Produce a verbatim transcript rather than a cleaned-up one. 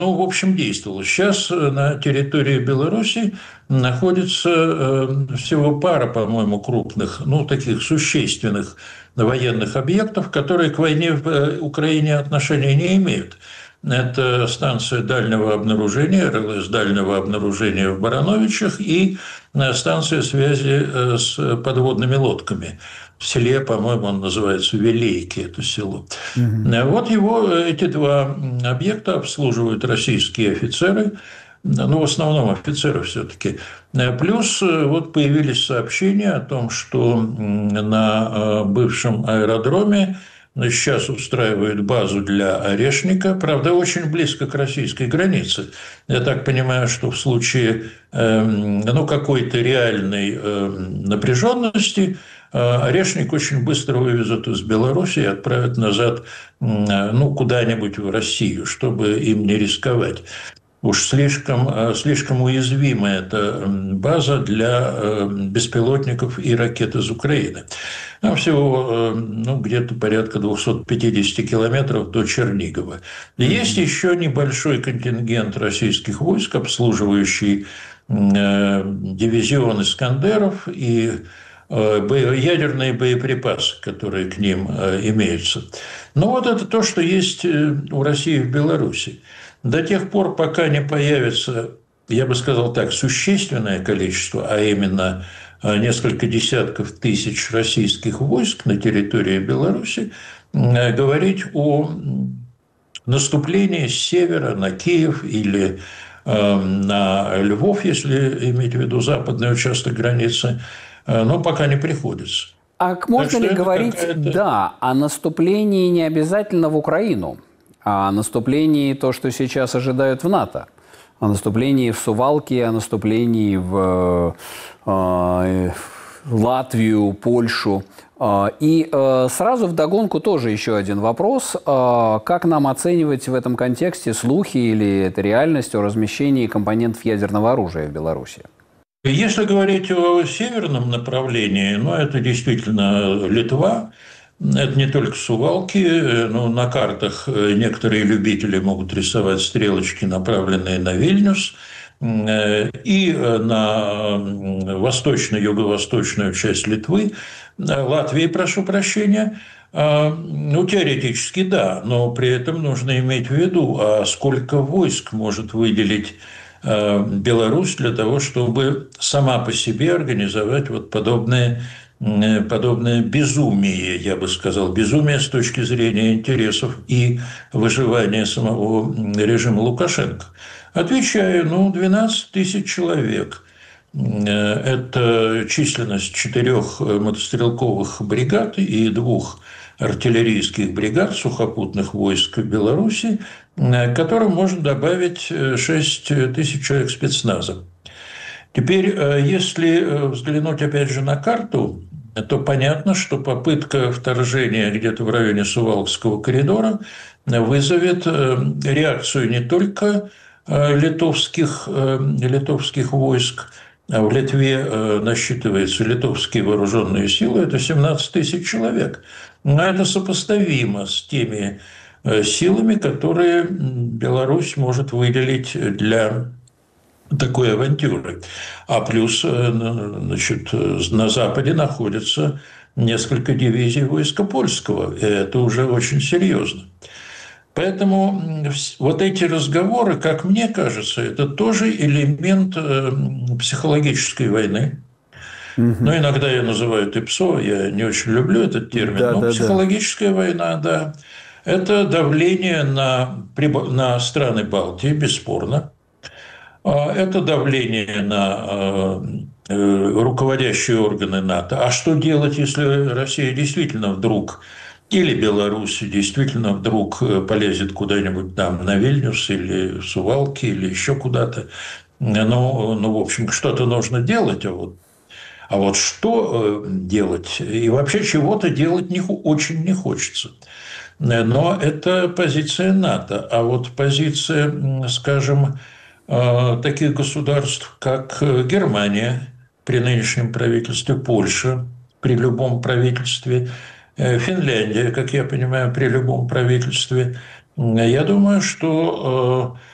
ну, в общем, действовало. Сейчас на территории Беларуси находится э, всего пара, по-моему, крупных, ну, таких существенных военных объектов, которые к войне в э, Украине отношения не имеют. Это станция дальнего обнаружения, эр эл эс дальнего обнаружения в Барановичах и э, станция связи э, с подводными лодками. В селе, по-моему, он называется Вилейки, это село. Мгм. Вот его, эти два объекта обслуживают российские офицеры, ну, в основном офицеры все-таки. Плюс вот появились сообщения о том, что на бывшем аэродроме сейчас устраивают базу для орешника, правда, очень близко к российской границе. Я так понимаю, что в случае ну, какой-то реальной напряженности орешник очень быстро вывезут из Беларуси и отправят назад ну, куда-нибудь в Россию, чтобы им не рисковать. Уж слишком, слишком уязвима эта база для беспилотников и ракет из Украины. Там всего ну, где-то порядка двести пятьдесят километров до Чернигова. Есть Мгм. еще небольшой контингент российских войск, обслуживающий дивизион «Искандеров» и ядерные боеприпасы, которые к ним имеются. Но вот это то, что есть у России в Беларуси. До тех пор, пока не появится, я бы сказал так, существенное количество, а именно несколько десятков тысяч российских войск на территории Беларуси, говорить о наступлении с севера на Киев или на Львов, если иметь в виду западный участок границы, но пока не приходится. А Так можно что ли это говорить, какая-то... да, о наступлении не обязательно в Украину, а о наступлении то, что сейчас ожидают в НАТО? О наступлении в Сувалки, о наступлении в э, Латвию, Польшу. И э, сразу вдогонку тоже еще один вопрос. Э, как нам оценивать в этом контексте слухи или это реальность о размещении компонентов ядерного оружия в Беларуси? Если говорить о северном направлении, ну, это действительно Литва, это не только Сувалки, но на картах некоторые любители могут рисовать стрелочки, направленные на Вильнюс, и на восточно-юго-восточную часть Литвы, Латвии, прошу прощения. Ну, теоретически да, но при этом нужно иметь в виду, а сколько войск может выделить Беларусь для того, чтобы сама по себе организовать вот подобное, подобное безумие, я бы сказал, безумие с точки зрения интересов и выживания самого режима Лукашенко. Отвечаю, ну, двенадцать тысяч человек. Это численность четырех мотострелковых бригад и двух артиллерийских бригад сухопутных войск Беларуси, к которым можно добавить шесть тысяч человек спецназа. Теперь, если взглянуть опять же на карту, то понятно, что попытка вторжения где-то в районе Сувалкского коридора вызовет реакцию не только литовских, литовских войск, а в Литве насчитываются литовские вооруженные силы, это семнадцать тысяч человек. Но это сопоставимо с теми силами, которые Беларусь может выделить для такой авантюры. А плюс, значит, на Западе находится несколько дивизий войска польского, и это уже очень серьезно. Поэтому вот эти разговоры, как мне кажется, это тоже элемент психологической войны. Но Мгм. иногда ее называют ИПСО, я не очень люблю этот термин, Да, но да, да. психологическая война, да, это давление на, на страны Балтии, бесспорно. Это давление на руководящие органы НАТО. А что делать, если Россия действительно вдруг или Беларусь действительно вдруг полезет куда-нибудь там на Вильнюс или в Сувалки или еще куда-то? Ну, ну, в общем, что-то нужно делать, а вот а вот что делать? И вообще чего-то делать не, очень не хочется. Но это позиция НАТО. А вот позиция, скажем, таких государств, как Германия при нынешнем правительстве, Польша при любом правительстве, Финляндия, как я понимаю, при любом правительстве, я думаю, что